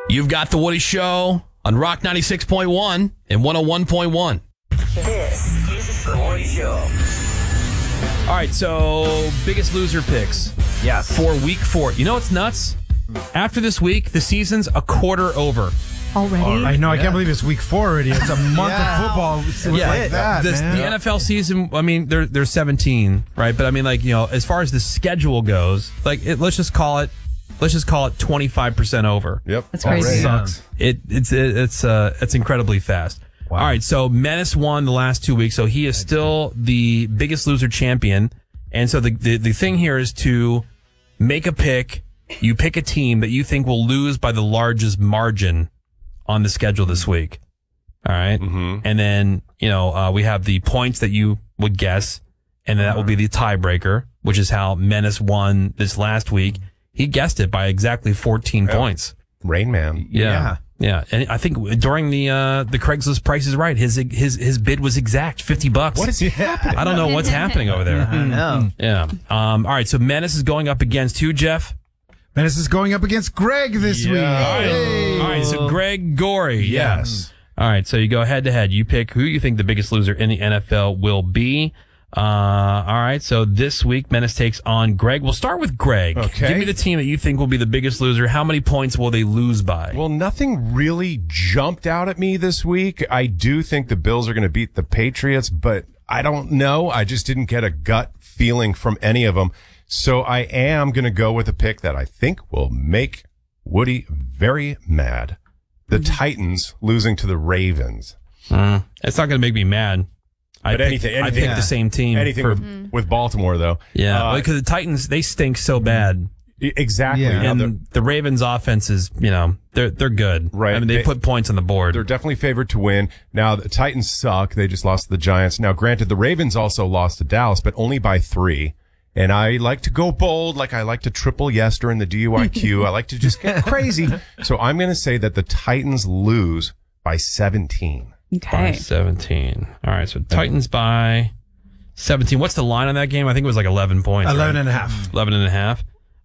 You've got The Woody Show on Rock 96.1 and 101.1. This is The Woody Show. All right, so biggest loser picks. Yes. For week 4. You know what's nuts? After this week, the season's a quarter over. Already? I know. I can't believe it's week 4 already. It's a month of football. Yeah, The NFL season, I mean, there's 17, right? But I mean, like, you know, as far as the schedule goes, like, let's just call it 25% over. Yep. That's crazy. Sucks. It's incredibly fast. Wow. All right, so Menace won the last 2 weeks, so he is still the biggest loser champion. And so the thing here is to make a pick. You pick a team that you think will lose by the largest margin on the schedule this week. All right. Mm-hmm. And then, you know, we have the points that you would guess, and that will be the tiebreaker, which is how Menace won this last week. He guessed it by exactly 14 points. Rain Man. Yeah. And I think during the Craigslist Price is Right, his bid was exact, $50. What is happening? I don't know what's happening over there. I know. Yeah. All right. So Menace is going up against who, Jeff? Menace is going up against Greg this week. Hey. All right. So Greg Gorey. Yes. All right. So you go head to head. You pick who you think the biggest loser in the NFL will be. All right. So this week, Menace takes on Greg. We'll start with Greg. Okay. Give me the team that you think will be the biggest loser. How many points will they lose by? Well, nothing really jumped out at me this week. I do think the Bills are going to beat the Patriots, but I don't know. I just didn't get a gut feeling from any of them. So I am going to go with a pick that I think will make Woody very mad. The Titans losing to the Ravens. It's not going to make me mad. I picked the same team. Anything with Baltimore, though. Yeah, because the Titans, they stink so bad. Exactly. Yeah. And the Ravens' offense is, you know, they're good. Right. I mean, they put points on the board. They're definitely favored to win. Now, the Titans suck. They just lost to the Giants. Now, granted, the Ravens also lost to Dallas, but only by 3. And I like to go bold, like I like to triple yes during the DUIQ. I like to just get crazy. So I'm going to say that the Titans lose by 17. By Okay. 17. All right, so Titans by 17. What's the line on that game? I think it was like 11 points. 11 right? and a half. 11 and a half.